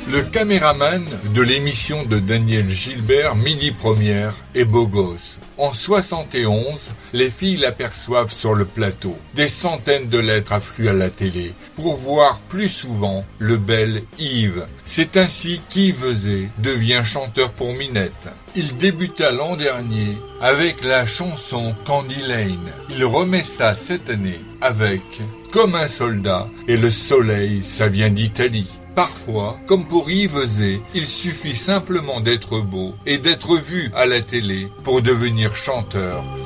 Le caméraman de l'émission de Daniel Gilbert, Midi Première, est beau gosse. En 71, les filles l'aperçoivent sur le plateau. Des centaines de lettres affluent à la télé pour voir plus souvent le bel Yves. C'est ainsi qu'Yves Euzet devient chanteur pour Minette. Il débuta l'an dernier avec la chanson Candy Lane. Il remet ça cette année avec Comme un soldat et Le soleil, ça vient d'Italie. Parfois, comme pour Yves Euzet, il suffit simplement d'être beau et d'être vu à la télé pour devenir chanteur